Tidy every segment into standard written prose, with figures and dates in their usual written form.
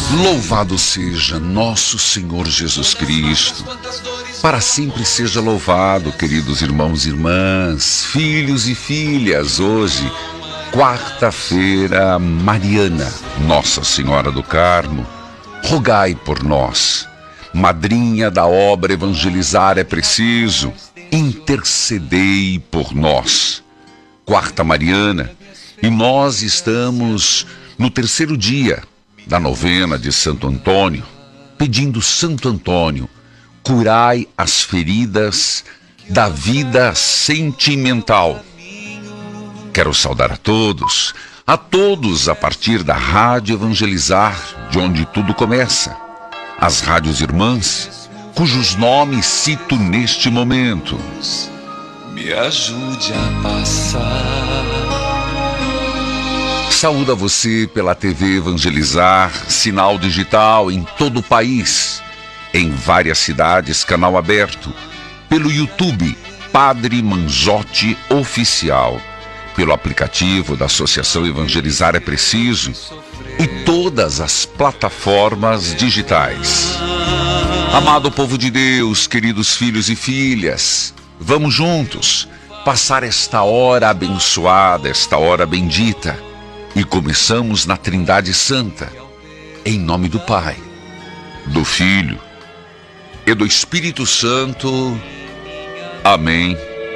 Louvado seja nosso Senhor Jesus Cristo. Para sempre seja louvado, queridos irmãos e irmãs, filhos e filhas. Hoje, quarta-feira mariana, Nossa Senhora do Carmo, rogai por nós. Madrinha da obra Evangelizar é Preciso, intercedei por nós. Quarta mariana, e nós estamos no terceiro dia da novena de Santo Antônio, pedindo: Santo Antônio, curai as feridas da vida sentimental. Quero saudar a todos a partir da Rádio Evangelizar, de onde tudo começa. As rádios irmãs, cujos nomes cito neste momento. Me ajude a passar. Saúdo a você pela TV Evangelizar, sinal digital em todo o país, em várias cidades, canal aberto, pelo YouTube Padre Manzotti Oficial, pelo aplicativo da Associação Evangelizar é Preciso e todas as plataformas digitais. Amado povo de Deus, queridos filhos e filhas, vamos juntos passar esta hora abençoada, esta hora bendita. E começamos na Trindade Santa, em nome do Pai, do Filho e do Espírito Santo. Amém.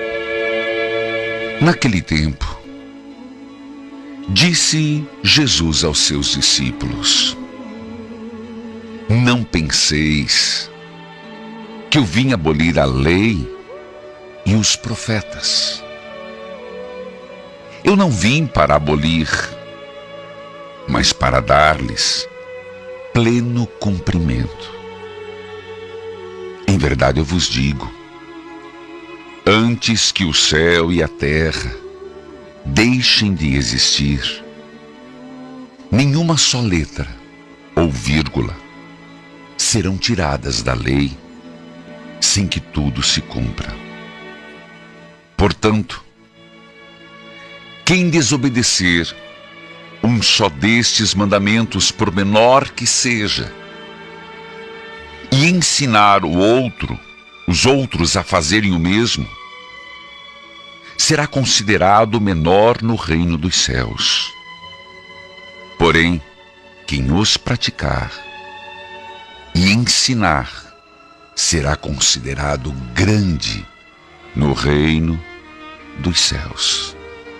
Naquele tempo, disse Jesus aos seus discípulos: não penseis que eu vim abolir a lei e os profetas. Eu não vim para abolir, mas para dar-lhes pleno cumprimento. Em verdade eu vos digo, antes que o céu e a terra deixem de existir, nenhuma só letra ou vírgula serão tiradas da lei sem que tudo se cumpra. Portanto, quem desobedecer um só destes mandamentos, por menor que seja, e ensinar os outros a fazerem o mesmo, será considerado menor no reino dos céus. Porém, quem os praticar e ensinar será considerado grande no reino dos céus.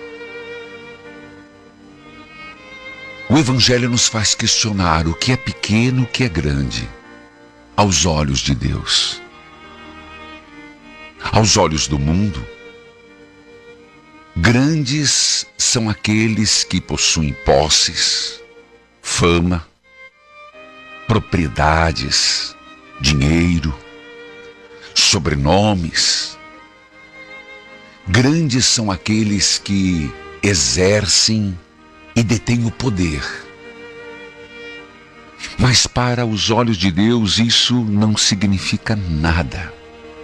O Evangelho nos faz questionar o que é pequeno e o que é grande aos olhos de Deus. Aos olhos do mundo, grandes são aqueles que possuem posses, fama, propriedades, dinheiro, sobrenomes. Grandes são aqueles que exercem e detém o poder. Mas para os olhos de Deus isso não significa nada.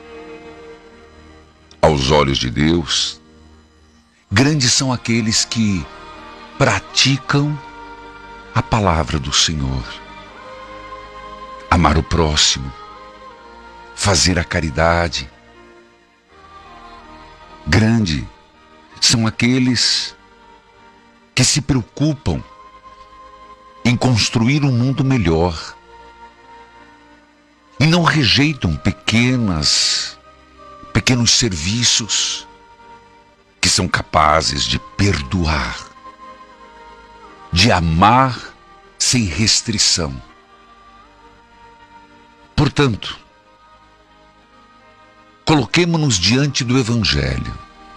Aos olhos de Deus, grandes são aqueles que praticam a palavra do Senhor. Amar o próximo, fazer a caridade. Grande são aqueles que se preocupam em construir um mundo melhor e não rejeitam pequenos serviços que são capazes de perdoar, de amar sem restrição. Portanto, coloquemo-nos diante do Evangelho.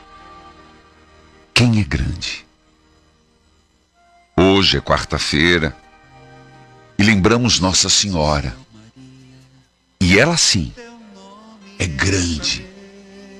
Quem é grande? Hoje é quarta-feira e lembramos Nossa Senhora. E ela sim é grande